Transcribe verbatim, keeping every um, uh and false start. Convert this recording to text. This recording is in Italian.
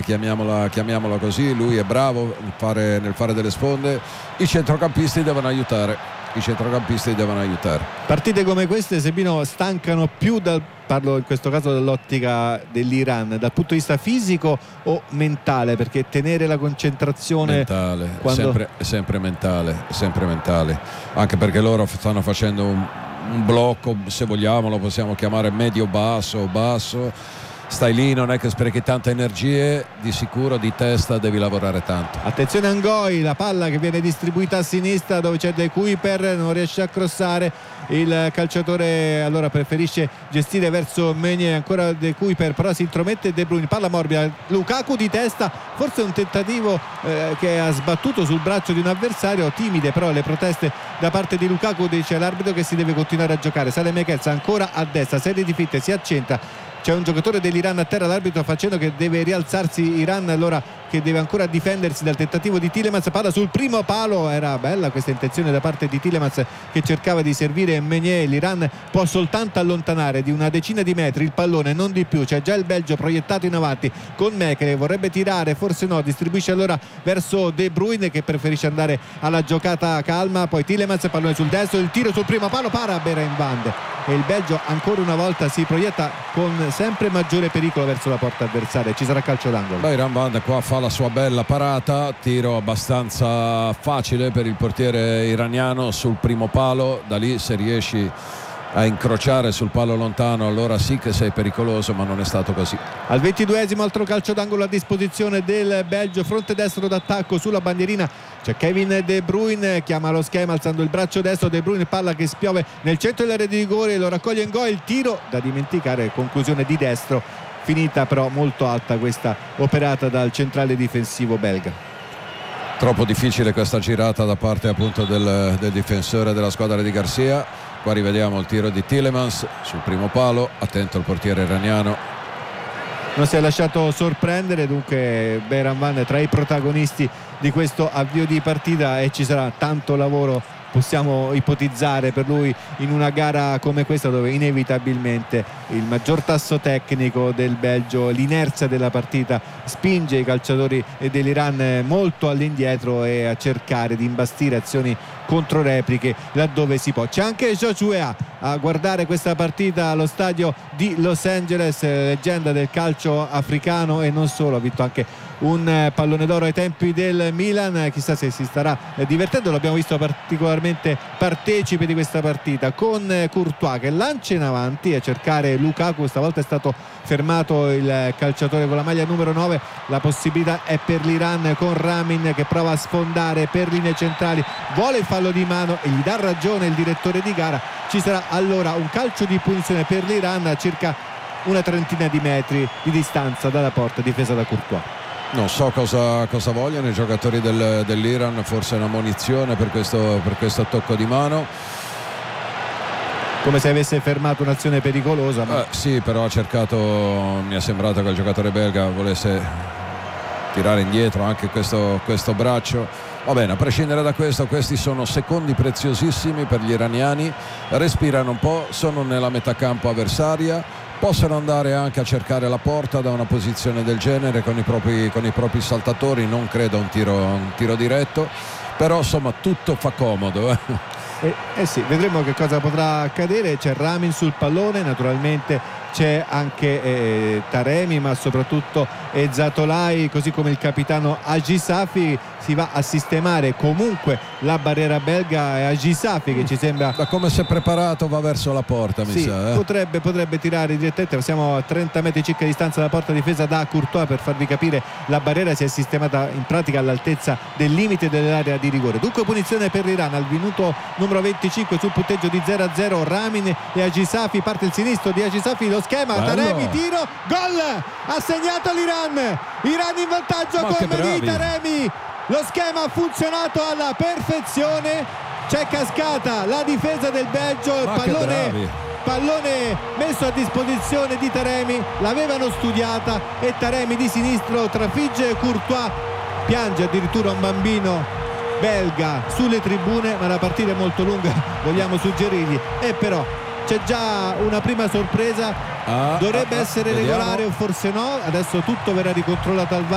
chiamiamola, chiamiamola così. Lui è bravo nel fare, nel fare delle sponde. I centrocampisti devono aiutare. I centrocampisti devono aiutare. Partite come queste, Sebino, stancano più dal, parlo in questo caso dall'ottica dell'Iran, dal punto di vista fisico o mentale? Perché tenere la concentrazione mentale, quando... sempre, sempre mentale, sempre mentale, anche perché loro stanno facendo un, un blocco, se vogliamo lo possiamo chiamare medio basso o basso. Stai lì, non è che sprechi tante energie, di sicuro di testa devi lavorare tanto. Attenzione Angoi, la palla che viene distribuita a sinistra dove c'è De Kuiper, non riesce a crossare, il calciatore allora preferisce gestire verso Meunier, ancora De Kuiper, però si intromette De Bruyne, palla morbida, Lukaku di testa, forse un tentativo eh, che ha sbattuto sul braccio di un avversario, timide però le proteste da parte di Lukaku, dice l'arbitro che si deve continuare a giocare. Sale Mekels ancora a destra, serie di fitte, si accentra. C'è un giocatore dell'Iran a terra, l'arbitro facendo che deve rialzarsi Iran, allora che deve ancora difendersi dal tentativo di Tielemans, palla sul primo palo, era bella questa intenzione da parte di Tielemans che cercava di servire Meunier. L'Iran può soltanto allontanare di una decina di metri il pallone, non di più. C'è già il Belgio proiettato in avanti con Mekele, vorrebbe tirare, forse no, distribuisce allora verso De Bruyne che preferisce andare alla giocata calma, poi Tielemans, pallone sul destro, il tiro sul primo palo, para Berenvand e il Belgio ancora una volta si proietta con sempre maggiore pericolo verso la porta avversaria. Ci sarà calcio d'angolo. Berenvand qua fa la sua bella parata, tiro abbastanza facile per il portiere iraniano sul primo palo, da lì se riesci a incrociare sul palo lontano allora sì che sei pericoloso, ma non è stato così. Al ventiduesimo altro calcio d'angolo a disposizione del Belgio, fronte destro d'attacco sulla bandierina c'è Kevin De Bruyne, chiama lo schema alzando il braccio destro, De Bruyne, palla che spiove nel centro dell'area di rigore, lo raccoglie in gol, il tiro da dimenticare, conclusione di destro, finita però molto alta questa operata dal centrale difensivo belga. Troppo difficile questa girata da parte appunto del, del difensore della squadra di Garcia. Qua rivediamo il tiro di Tielemans sul primo palo, attento il portiere iraniano, non si è lasciato sorprendere, dunque Berenvand tra i protagonisti di questo avvio di partita e ci sarà tanto lavoro, possiamo ipotizzare, per lui in una gara come questa dove inevitabilmente il maggior tasso tecnico del Belgio, l'inerzia della partita spinge i calciatori dell'Iran molto all'indietro e a cercare di imbastire azioni controrepliche laddove si può. C'è anche Joshua a guardare questa partita allo stadio di Los Angeles, leggenda del calcio africano e non solo, ha vinto anche un pallone d'oro ai tempi del Milan, chissà se si starà divertendo, l'abbiamo visto particolarmente partecipe di questa partita con Courtois che lancia in avanti a cercare Lukaku, stavolta è stato fermato il calciatore con la maglia numero nove, la possibilità è per l'Iran con Ramin che prova a sfondare per linee centrali, vuole il fallo di mano e gli dà ragione il direttore di gara. Ci sarà allora un calcio di punizione per l'Iran a circa una trentina di metri di distanza dalla porta difesa da Courtois. Non so cosa, cosa vogliono i giocatori del, dell'Iran, forse una munizione per questo, per questo tocco di mano, come se avesse fermato un'azione pericolosa, ma... eh, sì, però ha cercato, mi è sembrato che il giocatore belga volesse tirare indietro anche questo, questo braccio. Va bene, a prescindere da questo, questi sono secondi preziosissimi per gli iraniani, respirano un po', sono nella metà campo avversaria, possono andare anche a cercare la porta da una posizione del genere con i propri, con i propri saltatori, non credo un tiro, un tiro diretto, però insomma tutto fa comodo. Eh. Eh, eh sì, vedremo che cosa potrà accadere. C'è Ramin sul pallone, naturalmente c'è anche eh, Taremi, ma soprattutto Ezatolai, così come il capitano Hagi Safi. Si va a sistemare comunque la barriera belga e Hagi Safi che ci sembra, da come si è preparato, va verso la porta, mi sì, sa, eh. potrebbe, potrebbe tirare direttamente. Siamo a trenta metri circa di distanza dalla porta difesa da Courtois, per farvi capire la barriera si è sistemata in pratica all'altezza del limite dell'area di rigore. Dunque punizione per l'Iran al minuto numero venticinque sul punteggio di zero a zero. Ramin e Hagi Safi, parte il sinistro di Hagi Safi, lo schema, bello. Taremi, tiro, gol, ha segnato l'Iran, Iran in vantaggio con Mehdi Taremi, lo schema ha funzionato alla perfezione, c'è cascata la difesa del Belgio, il pallone, pallone messo a disposizione di Taremi, l'avevano studiata e Taremi di sinistro trafigge Courtois, piange addirittura un bambino belga sulle tribune, ma la partita è molto lunga, vogliamo suggerirgli, e però c'è già una prima sorpresa, ah, dovrebbe ah, essere regolare o forse no, adesso tutto verrà ricontrollato al V A R.